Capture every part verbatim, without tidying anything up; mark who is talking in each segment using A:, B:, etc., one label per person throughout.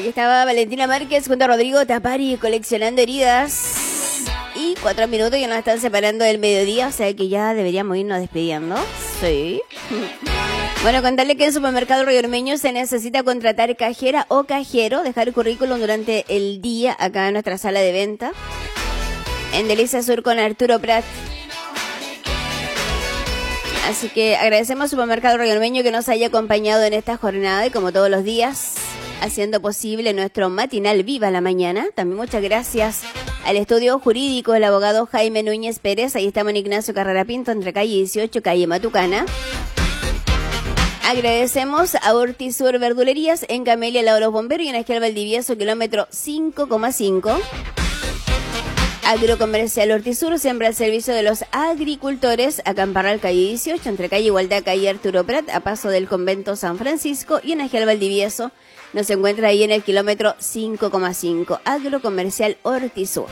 A: Ahí estaba Valentina Márquez junto a Rodrigo Tapari coleccionando heridas. Y cuatro minutos ya nos están separando del mediodía, o sea que ya deberíamos irnos despidiendo. Sí. Bueno, contarle que en Supermercado Río Ormeño se necesita contratar cajera o cajero, dejar el currículum durante el día acá en nuestra sala de venta. En Delicia Sur con Arturo Prat. Así que agradecemos a Supermercado Río Ormeño que nos haya acompañado en esta jornada y como todos los días, haciendo posible nuestro matinal Viva la Mañana. También muchas gracias al estudio jurídico del abogado Jaime Núñez Pérez. Ahí estamos en Ignacio Carrera Pinto, entre calle dieciocho, calle Matucana. Agradecemos a Hortisur Verdulerías en Camelia, Lado de los Bomberos y en Esquiel Valdivieso, kilómetro cinco coma cinco. Agrocomercial Hortisur siembra al servicio de los agricultores. A Camparral, calle dieciocho, entre calle Igualdad, calle Arturo Prat, a paso del convento San Francisco. Y en Esquiel Valdivieso nos encuentra ahí en el kilómetro cinco coma cinco. Agrocomercial Hortisur.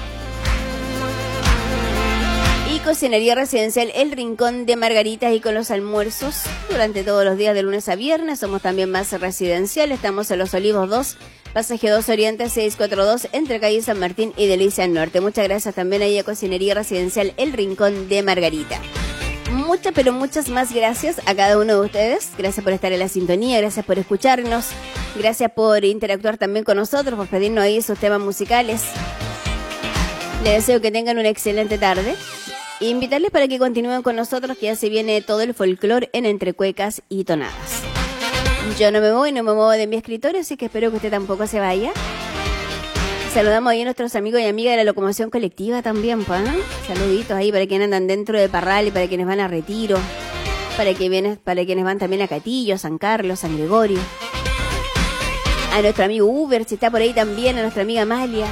A: Y Cocinería Residencial El Rincón de Margaritas, y con los almuerzos durante todos los días de lunes a viernes. Somos también más residencial. Estamos en Los Olivos dos, Pasaje dos Oriente seiscientos cuarenta y dos, entre calle San Martín y Delicia Norte. Muchas gracias también ahí a Cocinería Residencial El Rincón de Margarita. Muchas, pero muchas más gracias a cada uno de ustedes. Gracias por estar en la sintonía, gracias por escucharnos, gracias por interactuar también con nosotros, por pedirnos ahí sus temas musicales. Les deseo que tengan una excelente tarde. E invitarles para que continúen con nosotros, que ya se viene todo el folclore en Entre Cuecas y Tonadas. Yo no me voy, no me muevo de mi escritorio, así que espero que usted tampoco se vaya. Saludamos ahí a nuestros amigos y amigas de la locomoción colectiva también, ¿pa? Saluditos ahí para quienes andan dentro de Parral y para quienes van a Retiro, para, que viene, para quienes van también a Catillo, San Carlos, San Gregorio. A nuestro amigo Uber, si está por ahí también, a nuestra amiga Amalia.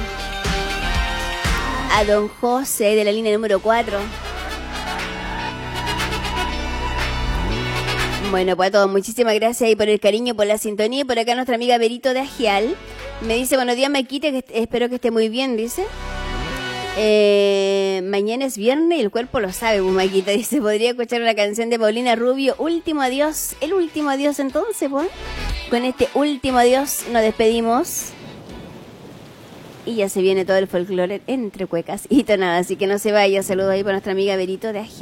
A: A don José de la línea número cuatro. Bueno, pues a todos, muchísimas gracias ahí por el cariño, por la sintonía. Y por acá nuestra amiga Berito de Agial me dice, buenos días Maquita, que espero que esté muy bien, dice. Eh, mañana es viernes y el cuerpo lo sabe, pues, Maquita. Dice, podría escuchar una canción de Paulina Rubio, Último Adiós. El último adiós entonces, pues. Con este último adiós nos despedimos. Y ya se viene todo el folclore Entre Cuecas y Tonadas. Así que no se vaya. Saludos ahí para nuestra amiga Berito de Agial.